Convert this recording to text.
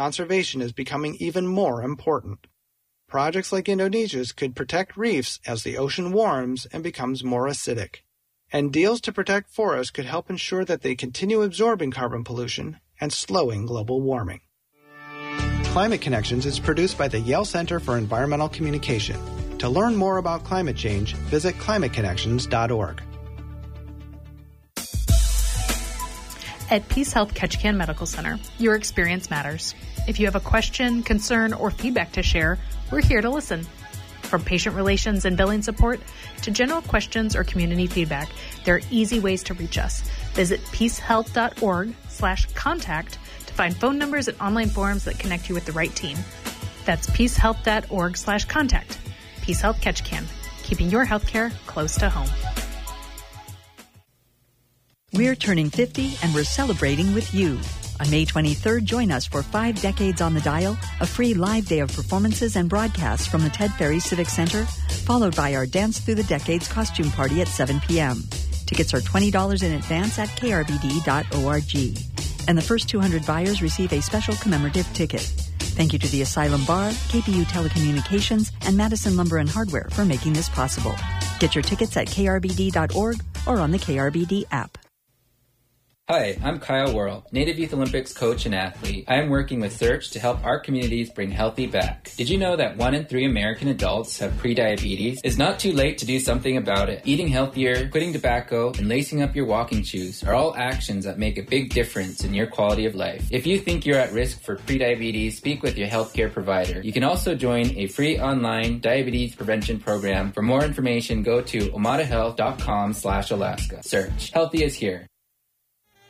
conservation is becoming even more important. Projects like Indonesia's could protect reefs as the ocean warms and becomes more acidic. And deals to protect forests could help ensure that they continue absorbing carbon pollution and slowing global warming. Climate Connections is produced by the Yale Center for Environmental Communication. To learn more about climate change, visit climateconnections.org. At Peace Health Ketchikan Medical Center, your experience matters. If you have a question, concern, or feedback to share, we're here to listen. From patient relations and billing support to general questions or community feedback, there are easy ways to reach us. Visit peacehealth.org/contact to find phone numbers and online forums that connect you with the right team. That's peacehealth.org/contact. Peace Health Ketchikan, keeping your healthcare close to home. We're turning 50 and we're celebrating with you. On May 23rd, join us for 5 Decades on the Dial, a free live day of performances and broadcasts from the Ted Ferry Civic Center, followed by our Dance Through the Decades costume party at 7 p.m. Tickets are $20 in advance at krbd.org. And the first 200 buyers receive a special commemorative ticket. Thank you to the Asylum Bar, KPU Telecommunications, and Madison Lumber and Hardware for making this possible. Get your tickets at krbd.org or on the KRBD app. Hi, I'm Kyle Worrell, Native Youth Olympics coach and athlete. I am working with Search to help our communities bring healthy back. Did you know that 1 in 3 American adults have prediabetes? It's not too late to do something about it. Eating healthier, quitting tobacco, and lacing up your walking shoes are all actions that make a big difference in your quality of life. If you think you're at risk for prediabetes, speak with your healthcare provider. You can also join a free online diabetes prevention program. For more information, go to omadahealth.com/Alaska. Search. Healthy is here.